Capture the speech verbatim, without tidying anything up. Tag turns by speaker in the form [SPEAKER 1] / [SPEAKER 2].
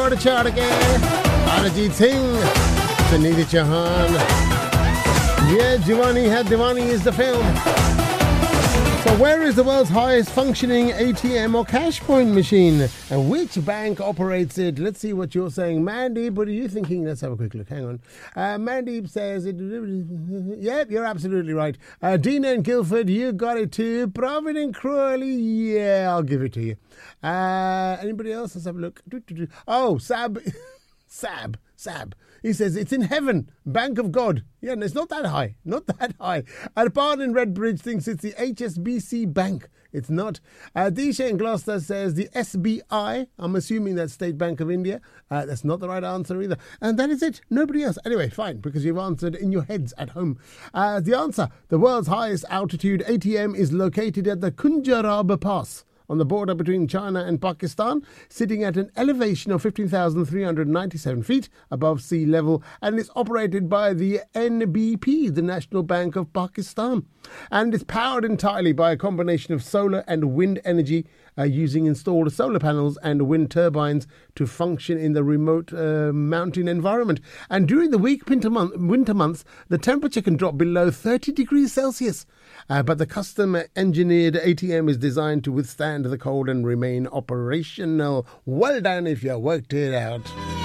[SPEAKER 1] चढ़ चढ़ के Arijit Singh, Sunil Chauhan. Yeah, Jawani hai Diwani is the film. So where is the world's highest functioning A T M or cash point machine? And which bank operates it? Let's see what you're saying. Mandeep, what are you thinking? Let's have a quick look. Hang on. Uh, Mandeep says, it. Yep, you're absolutely right. Uh, Dina and Guildford, you got it too. Provident Crawley, yeah, I'll give it to you. Uh, anybody else? Let's have a look. Oh, Sab. Sab. Sab. He says, it's in heaven, Bank of God. Yeah, and it's not that high, not that high. Arpan in Redbridge thinks it's the H S B C Bank. It's not. Uh, Disha in Gloucester says the S B I. I'm assuming that's State Bank of India. Uh, that's not the right answer either. And that is it. Nobody else. Anyway, fine, because you've answered in your heads at home. Uh, the answer, the world's highest altitude A T M is located at the Kunjarab Pass on the border between China and Pakistan, sitting at an elevation of fifteen thousand three hundred ninety-seven feet above sea level, and is operated by the N B P, the National Bank of Pakistan. And it's powered entirely by a combination of solar and wind energy, uh, using installed solar panels and wind turbines to function in the remote uh, mountain environment. And during the weak winter, month, winter months, the temperature can drop below thirty degrees Celsius. Uh, but the custom-engineered A T M is designed to withstand the cold and remain operational. Well done if you worked it out.